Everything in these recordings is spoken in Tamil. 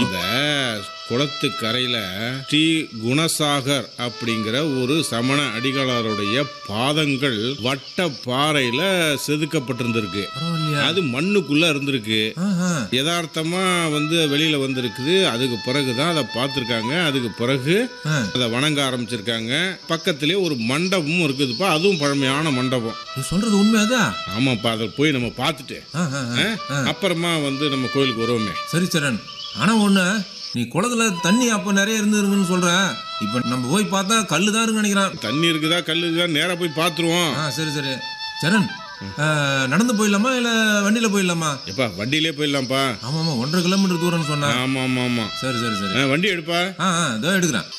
அந்த குளத்து கரையில ஸ்ரீ குணசாகர் அப்படிங்கிற ஒரு சமண அடிகளாருடைய பாதங்கள் வட்ட பாறையில செதுக்கப்பட்டிருந்திருக்கு. அது மண்ணுக்குள்ள இருந்திருக்கு. யதார்த்தமா வெளியில வந்திருக்குது. அதுக்கு பிறகுதான் அதை பார்த்திருக்காங்க. அதுக்கு பிறகு அதை வணங்க ஆரம்பிச்சிருக்காங்க. பக்கத்திலே ஒரு மண்டபமும் இருக்குதுப்பா. அதுவும் பழமையான மண்டபம். சொல்றது உண்மையாதான்? ஆமாப்பா. அதை போய் நம்ம பார்த்துட்டு அப்புறமா நம்ம கோயிலுக்கு வருவோமே. சரி சரண். ஆனா ஒண்ணு, நீ குளத்துல தண்ணி அப்ப நிறைய இருந்துருங்கன்னு சொல்ற. இப்ப நம்ம போய் பார்த்தா கல்லு தான் இருக்குன்னு நினைக்கிறேன். தண்ணி இருக்குதா கல்லு இருக்குதா நேரா போய் பார்த்துருவோம். சரி சரி சரண், நடந்து போயிடலாமா இல்ல வண்டியில போயிடலாமா? எப்பா வண்டியிலே போயிடலாம்ப்பா. ஆமா ஆமா, 1.5 கிலோமீட்டர் தூரம்னு சொன்னா. ஆமா ஆமா ஆமா. சரி சரி சரி, வண்டி எடுப்பா. இதோ எடுக்கிறேன்.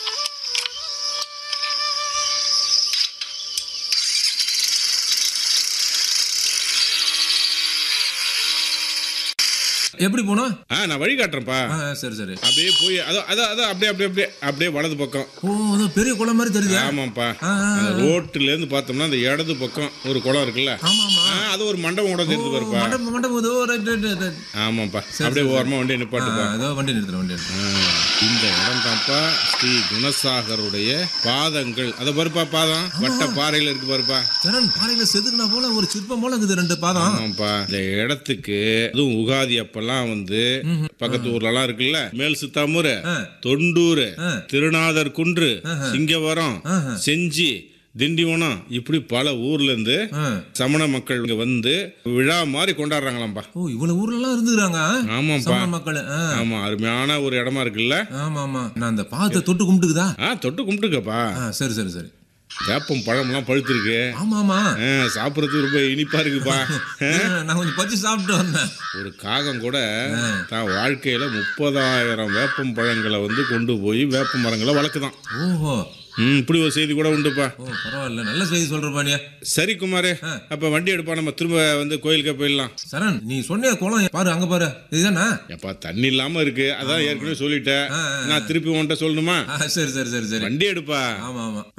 எப்படி போனோம்? நான் வழி காட்டுறேன்ப்பா. சரி சரி. அப்படியே போய் அப்படியே வலது பக்கம். ஓ, பெரிய குளம் மாதிரி தெரியுது. ஆமாப்பா. ரோட்ல இருந்து பார்த்தோம்னா அந்த இடது பக்கம் ஒரு குளம் இருக்குல்ல. அது ஒரு மண்டபம் கூட தெரிஞ்சு பாருப்பா. மண்டபம். ஆமாப்பா. அப்படியே ஓரமா வண்டி நிப்பாட்டுப்பா. வண்டி நிறுத்துறேன். இந்த இடம் தான்ப்பா ஸ்ரீ குணசாகருடைய பாதங்கள். அதை பாருப்பா, பாதம் வட்ட பாறையில இருக்கு பாருப்பா. பாறையில செதுக்குனா போல ஒரு சிற்பம் போல இருக்குது 2 பாதம். ஆமாப்பா. இந்த இடத்துக்கு அதுவும் உகாதி அப்பெல்லாம் பக்கத்து ஊர்லாம் இருக்குல்ல, மேல் சித்தாமூர், தொண்டூர், திருநாதர் குன்று, சிங்கவரம், செஞ்சி, திண்டிவனம், இப்படி பல ஊர்ல இருந்து சமண மக்கள் இங்க விழா மாதிரி கொண்டாடுறாங்களாம்பா. ஓ, இவ்வளவு ஊர்ல எல்லாம் இருந்துறாங்க. ஆமாப்பா மக்கள். ஆமா, அருமையான ஒரு இடமா இருக்குல்ல. ஆமா ஆமா. நான் அந்த பாதத்தை தொட்டு கும்பிட்டுக்குதா? தொட்டு கும்பிட்டுக்கப்பா. சரி சரி சரி. வேப்பம் பழம் எல்லாம் பழுத்திருக்கு. ஆமா ஆமா. சாப்பிடறதுக்கு ரொம்ப இனிப்பா இருக்குப்பா. நான் கொஞ்சம் பச்சி சாப்பிட்டு வந்தேன். ஒரு காகம் கூட தான் வாழ்க்கையில 30,000 வேப்பம் பழங்களை கொண்டு போய் வேப்ப மரங்களை வளர்க்குதான். ஓஹோ. இப்படி ஒரு செய்தி கூட உண்டுப்பா. பரவாயில்ல, நல்ல செய்தி சொல்றப்பா நீ. சரி குமாரே, அப்ப வண்டி எடுப்பா, நம்ம திரும்ப கோயிலுக்கு போயிடலாம். சரண், நீ சொன்ன குளம் பாரு, அங்க பாரு, இதுதானா? எப்பா தண்ணி இல்லாம இருக்கு, அதான் ஏற்கனவே சொல்லிட்டேன். நான் திருப்பி உன்கிட்ட சொல்லணுமா? சரி சரி சரி சரி, வண்டி எடுப்பா. ஆமா ஆமா.